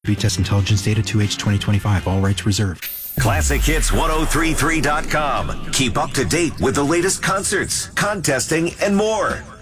Test intelligence data 2H 2025. All rights reserved. ClassicHits1033.com. Keep up to date with the latest concerts, contesting, and more.